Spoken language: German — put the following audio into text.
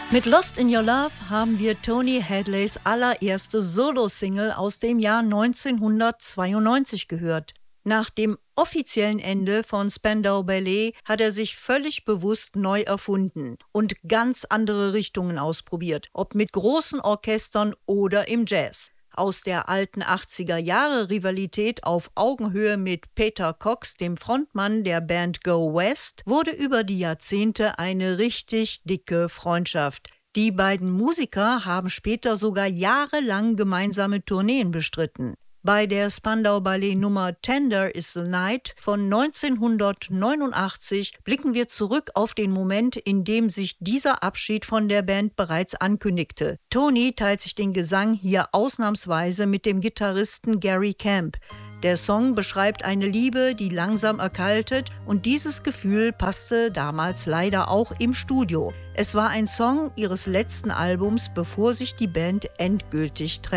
Mit Lost in Your Love haben wir Tony Hadleys allererste Solo-Single aus dem Jahr 1992 gehört. Nach dem offiziellen Ende von Spandau Ballet hat er sich völlig bewusst neu erfunden und ganz andere Richtungen ausprobiert, ob mit großen Orchestern oder im Jazz. Aus der alten 80er-Jahre-Rivalität auf Augenhöhe mit Peter Cox, dem Frontmann der Band Go West, wurde über die Jahrzehnte eine richtig dicke Freundschaft. Die beiden Musiker haben später sogar jahrelang gemeinsame Tourneen bestritten. Bei der Spandau Ballet Nummer Tender is the Night von 1989 blicken wir zurück auf den Moment, in dem sich dieser Abschied von der Band bereits ankündigte. Tony teilt sich den Gesang hier ausnahmsweise mit dem Gitarristen Gary Camp. Der Song beschreibt eine Liebe, die langsam erkaltet, und dieses Gefühl passte damals leider auch im Studio. Es war ein Song ihres letzten Albums, bevor sich die Band endgültig trennte.